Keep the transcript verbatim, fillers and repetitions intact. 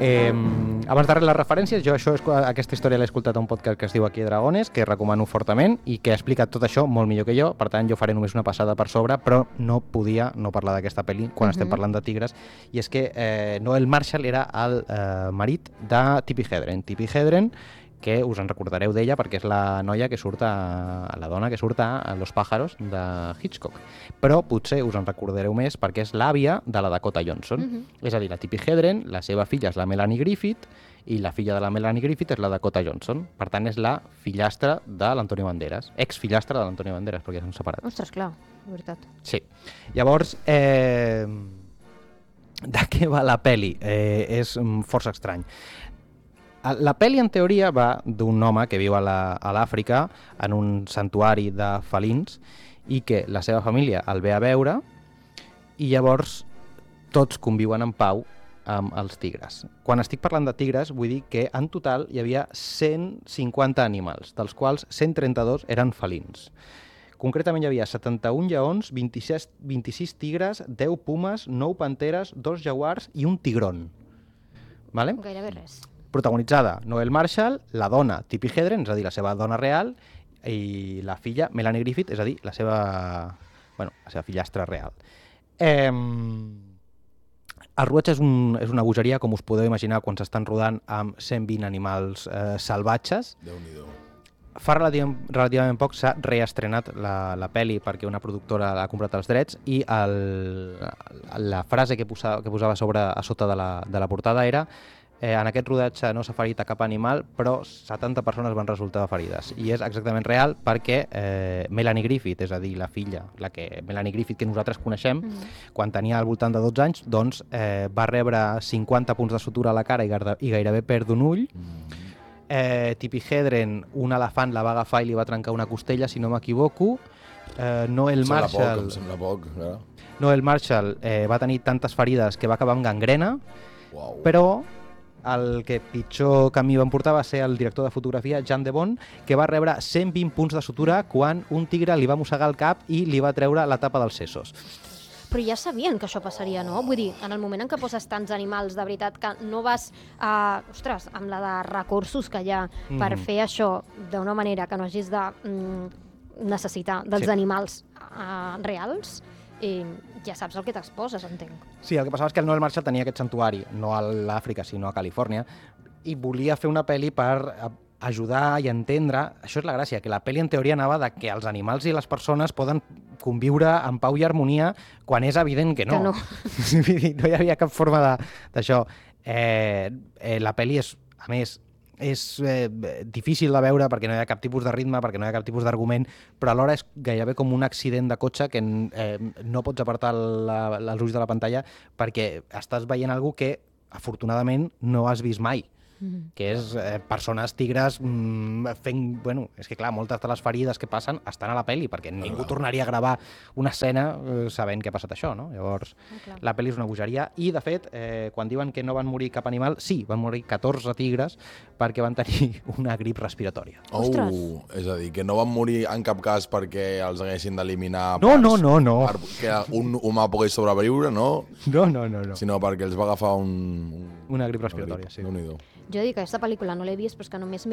Eh, abans de res les referències, jo això, aquesta història l'he escoltat a un podcast que es diu Aquí Dragones, que recomano fortament i que explica tot això molt millor que jo, per tant jo faré només una passada per sobre, però no podia no parlar d'aquesta pel·li quan uh-huh. estem parlant de tigres, i és que eh, Noel Marshall era el eh, marit de Tippi Hedren. Tippi Hedren, que us en recordareu d'ella perquè és la noia que surt a, a la dona que surt a Los pájaros de Hitchcock, però potser us en recordareu més perquè és l'àvia de la Dakota Johnson. Uh-huh. És a dir, la Tippi Hedren, la seva filla és la Melanie Griffith i la filla de la Melanie Griffith és la Dakota Johnson. Per tant, és la fillastra de l'Antonio Banderas, ex-fillastra de l'Antonio Banderas, perquè són separats. Ostres, clar, de veritat. Sí. Llavors, eh, de què va la peli? Eh, és força estrany. La pel·li, en teoria, va d'un home que viu a l'Àfrica en un santuari de felins i que la seva família el ve a veure i llavors tots conviuen en pau amb els tigres. Quan estic parlant de tigres, vull dir que en total hi havia cent cinquanta animals, dels quals cent trenta-dos eren felins. Concretament hi havia setanta-un lleons, vint-i-sis, vint-i-sis tigres, deu pumes, nou panteres, dos jaguars i un tigron. Vale? Gairebé res. Protagonitzada Noel Marshall, la dona Tippi Hedren, és a dir, la seva dona real, i la filla Melanie Griffith, és a dir, la seva, bueno, la seva fillastra real. Eh, el rodatge és, un, és una bogeria, com us podeu imaginar, quan s'estan rodant amb cent vint animals eh, salvatges. Déu-n'hi-do. Fa relativament, relativament poc s'ha reestrenat la, la pel·li perquè una productora ha comprat els drets i el, la frase que posava, que posava sobre, a sota de la, de la portada era Eh, en aquest rodatge no s'ha ferit a cap animal, però setanta persones van resultar ferides. I és exactament real perquè eh, Melanie Griffith, és a dir, la filla, la que Melanie Griffith que nosaltres coneixem, mm. quan tenia al voltant de dotze anys, doncs eh, va rebre cinquanta punts de sutura a la cara i, garda, i gairebé perd un ull. Mm. Eh, Tippi Hedren, un elefant la va agafar i li va trencar una costella, si no m'equivoco. Eh, Noel sembla Marshall, poc, em sembla poc, eh? Noel Marshall eh, va tenir tantes ferides que va acabar amb gangrena, wow. però el que pitjor camí va portar va ser el director de fotografia, Jan de Bont, que va rebre cent vint punts de sutura quan un tigre li va mossegar el cap i li va treure la tapa dels sesos. Però ja sabien que això passaria, no? Vull dir, en el moment en què poses tants animals, de veritat, que no vas, uh, ostres, amb la de recursos que hi ha mm. per fer això d'una manera que no hagis de mm, necessitar dels sí. animals uh, reals, i ja saps el que t'exposes, entenc. Sí, el que passava és que el Noel Marshall tenia aquest santuari, no a l'Àfrica, sinó a Califòrnia, i volia fer una pel·li per ajudar i entendre, això és la gràcia, que la pel·li en teoria anava de que els animals i les persones poden conviure en pau i harmonia quan és evident que no. Que no. No hi havia cap forma d'això. Eh, eh, la pel·li és, a més, és eh, difícil de veure perquè no hi ha cap tipus de ritme, perquè no hi ha cap tipus d'argument, però alhora és gairebé com un accident de cotxe que eh, no pots apartar la, els ulls de la pantalla perquè estàs veient alguna que afortunadament no has vist mai. Mm. que és eh, persones tigres mm, fent... Bueno, és que clar, moltes de les ferides que passen estan a la pel·li, perquè ningú clar. tornaria a gravar una escena eh, sabent que ha passat això, no? Llavors, oh, la pel·li és una bogeria, i de fet, eh, quan diuen que no van morir cap animal, sí, van morir catorze tigres perquè van tenir una grip respiratòria. Oh, és a dir, que no van morir en cap cas perquè els haguessin d'eliminar no, no, no, no. que un humà pogués sobreviure, no? No, no, no, no. Sinó perquè els va agafar un... Una grip respiratòria, sí. Jo he dit que aquesta pel·lícula no l'he vist, però és que només